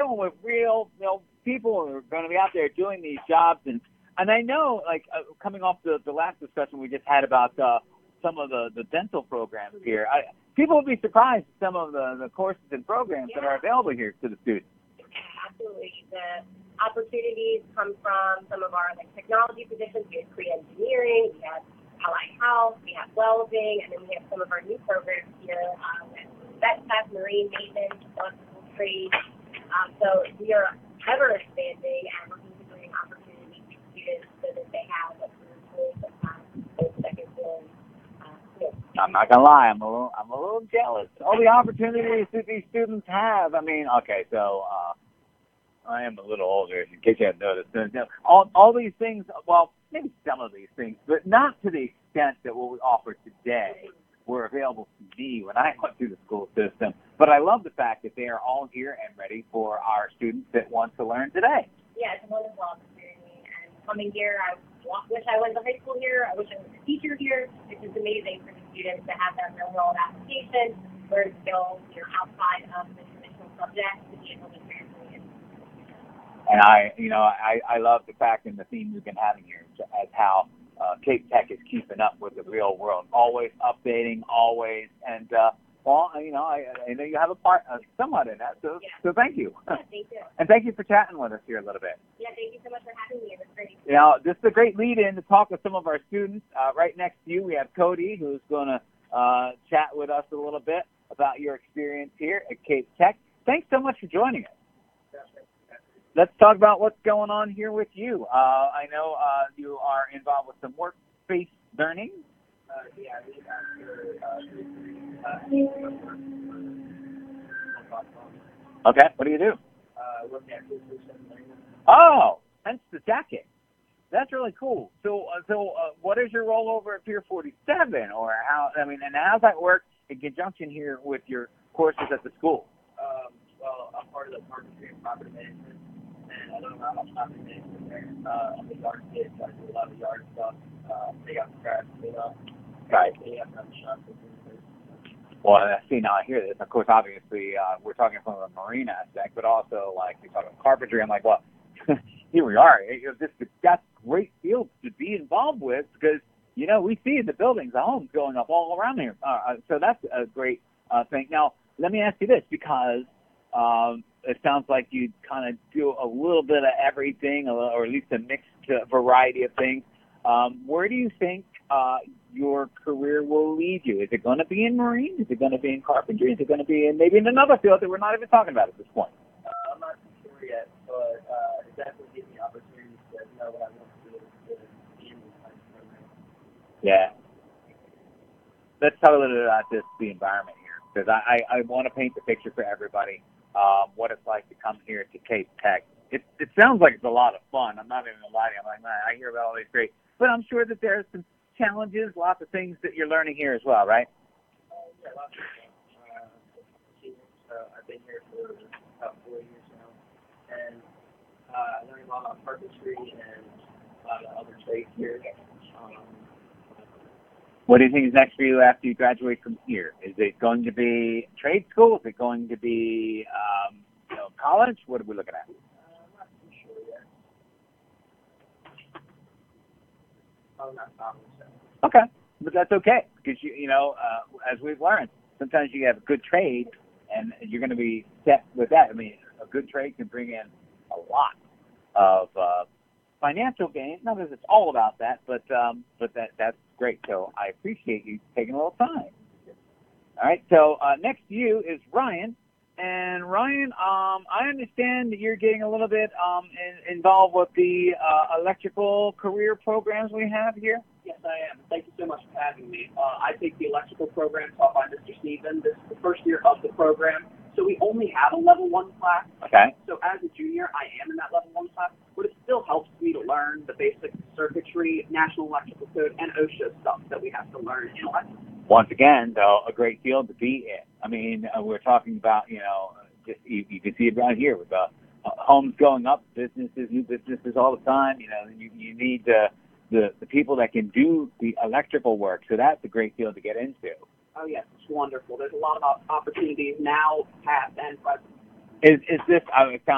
dealing with real, people who are going to be out there doing these jobs. And I know, like, coming off the last discussion we just had about some of the dental programs here, people will be surprised at some of the courses and programs that are available here to the students. Absolutely. The opportunities come from some of our technology positions. We have pre-engineering, we have allied health, we have welding, and then we have some of our new programs here, vet tech, marine maintenance, electrical trade. So we are ever expanding and looking to bring opportunities to students so that they have a career choice that can fill. I'm not gonna lie, I'm a little jealous. All the opportunities that these students have. I mean, okay, so I am a little older, in case you haven't noticed. All these things, well, maybe some of these things, but not to the extent that what we offer today were available to me when I went through the school system. But I love the fact that they are all here and ready for our students that want to learn today. Yeah, it's a wonderful opportunity. And coming here, I wish I went to high school here. I wish I was a teacher here. It's just amazing for the students to have that real-world application, learn skills outside of the traditional subjects to be able to translate it. And I love the fact and the theme we've been having here as how Cape Tech is keeping up with the real world, always updating, always. And, I know you have a part somewhat in that, so thank you. Yeah, thank you. And thank you for chatting with us here a little bit. Yeah, thank you so much for having me. It was great. This is a great lead-in to talk with some of our students. Right next to you, we have Cody, who's going to chat with us a little bit about your experience here at Cape Tech. Thanks so much for joining us. Let's talk about what's going on here with you. I know you are involved with some work-based learning. Okay, what do you do? Oh, hence the jacket. That's really cool. So, what is your role over at Pier 47, or how? I mean, and how's that work in conjunction here with your courses at the school? Well, I'm part of the carpentry and property management, and I don't know how much property management there. I'm a yard kid, so I do a lot of yard stuff. Take out the trash, clean up. Right. Yeah, I'm shop. Well, see, now I hear this. Of course, obviously, we're talking from a marine aspect, but also, like, you're talking carpentry. I'm like, well, here we are. That's a great field to be involved with because, we see the buildings, the homes going up all around here. So that's a great thing. Now, let me ask you this, because it sounds like you kind of do a little bit of everything, or at least a mixed variety of things. Where do you think your career will lead you? Is it going to be in marine? Is it going to be in carpentry? Is it going to be maybe in another field that we're not even talking about at this point? I'm not too sure yet, but it definitely gives me opportunities to know what I want to do to be in this type of program. Yeah. Let's talk a little bit about the environment here, because I want to paint the picture for everybody, what it's like to come here to Cape Tech. It sounds like it's a lot of fun. I'm not even going to lie to you. I'm like, man, I hear about all these great, but I'm sure that there's some challenges, lots of things that you're learning here as well, right? Yeah, lots of things. I've been here for about 4 years now, and I learned a lot about carpentry and a lot of other trades here. What do you think is next for you after you graduate from here? Is it going to be trade school? Is it going to be college? What are we looking at? I'm not too sure yet. Oh, not college. Okay, but that's okay because as we've learned, sometimes you have a good trade, and you're going to be set with that. I mean, a good trade can bring in a lot of financial gain. Not that it's all about that, but that's great. So I appreciate you taking a little time. All right. So next to you is Ryan. And Ryan, I understand that you're getting a little bit involved with the electrical career programs we have here. Yes, I am. Thank you so much for having me. I take the electrical program taught by Mr. Stephen. This is the first year of the program, so we only have a level 1 class. Okay. So as a junior, I am in that level 1 class, but it still helps me to learn the basic circuitry, National Electrical Code, and OSHA stuff that we have to learn in electrical. Once again, though, a great field to be in. I mean, we're talking about, just you can see it right here with homes going up, businesses, new businesses all the time. You need the people that can do the electrical work. So that's a great field to get into. Oh, yes, it's wonderful. There's a lot of opportunities now, past, and present. Is this, it sounds